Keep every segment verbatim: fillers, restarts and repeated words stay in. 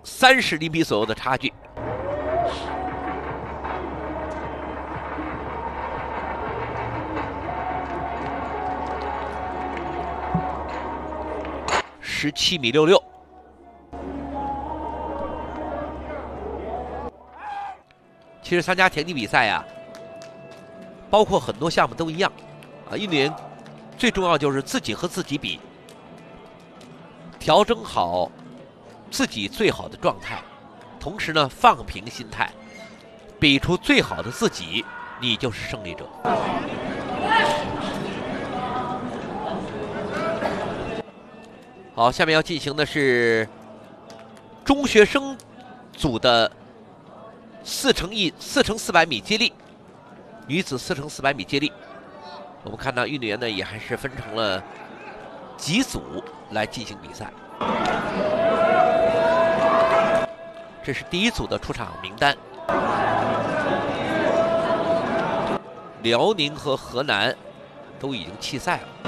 三十厘米左右的差距。十七米六六。其实参加田径比赛呀、啊，包括很多项目都一样啊，运动员最重要就是自己和自己比，调整好自己最好的状态，同时呢放平心态，比出最好的自己，你就是胜利者。好，下面要进行的是中学生组的四乘一四乘四百米接力，女子四乘四百米接力。我们看到运动员呢也还是分成了几组来进行比赛。这是第一组的出场名单，辽宁和河南都已经弃赛了。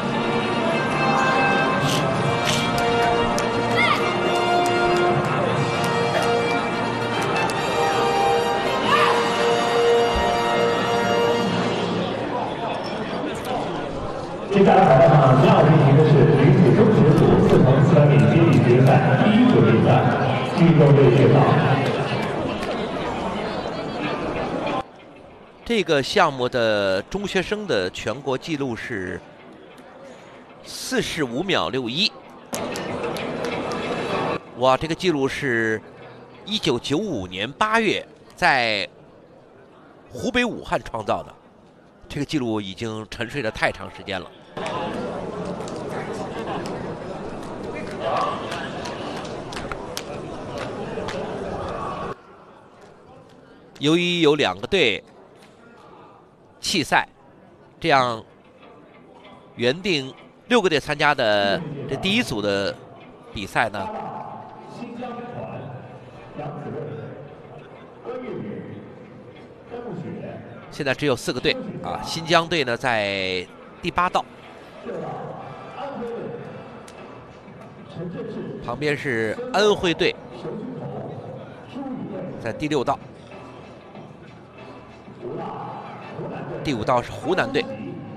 接下来海报上将要进行的是女子中学组四乘四百米接力决赛第一组比赛，运动队介绍。 这个项目的中学生的全国纪录是四十五秒六一。哇，这个纪录是一九九五年八月在湖北武汉创造的，这个纪录已经沉睡了太长时间了。由于有两个队弃赛，这样原定六个队参加的这第一组的比赛呢，现在只有四个队啊。新疆队呢在第八道，旁边是安徽队在第六道，第五道是湖南队。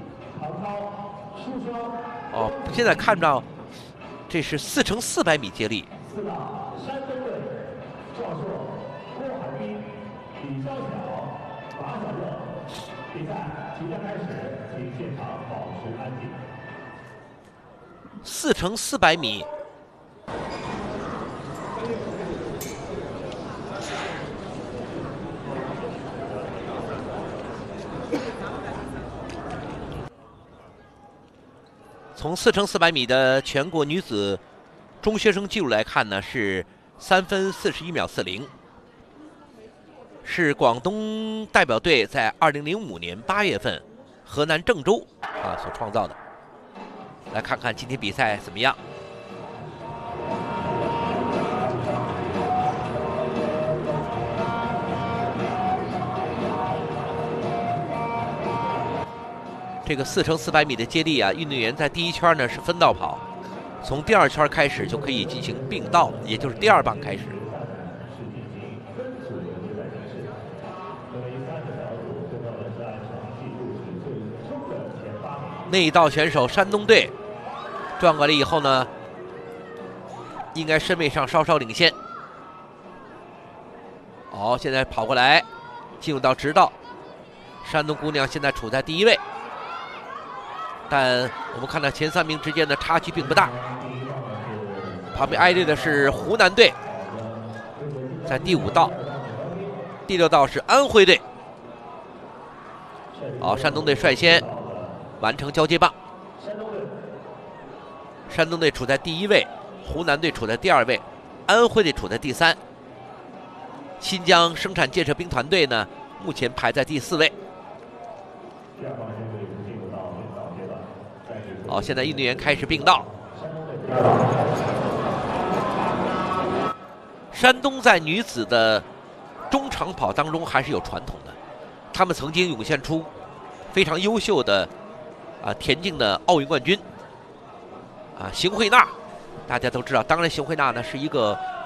哦，现在看到这是四乘四百米接力。四乘四百米。从四乘四百米的全国女子中学生纪录来看呢，是三分四十一秒四零，是广东代表队在二零零五年八月份河南郑州啊所创造的。来看看今天比赛怎么样。这个四乘四百米的接力啊，运动员在第一圈呢是分道跑，从第二圈开始就可以进行并道了，也就是第二棒开始。那一道选手山东队转过来以后呢，应该身位上稍稍领先。好，现在跑过来，进入到直道，山东姑娘现在处在第一位。但我们看到前三名之间的差距并不大，旁边挨着的是湖南队，在第五道，第六道是安徽队。好，山东队率先完成交接棒，山东队处在第一位，湖南队处在第二位，安徽队处在第三，新疆生产建设兵团队呢目前排在第四位。好，现在运动员开始并道。山东在女子的中长跑当中还是有传统的，他们曾经涌现出非常优秀的啊田径的奥运冠军啊邢慧娜，大家都知道。当然，邢慧娜呢是一个